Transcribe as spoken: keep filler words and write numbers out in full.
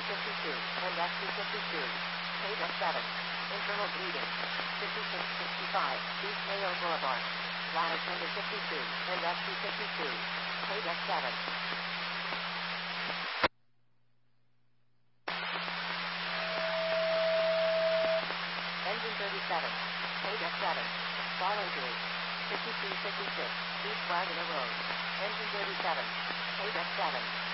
fifty-two, and S T fifty-two. Page F seven. Internal bleeding. fifty-six sixty-five, East Mayo Boulevard. Lattice number fifty-two, and S T fifty-two. Page F seven. Engine thirty-seven. Page F seven. Fall injury. fifty-three fifty-six, East Wagoner Road. Engine thirty-seven. Page F seven.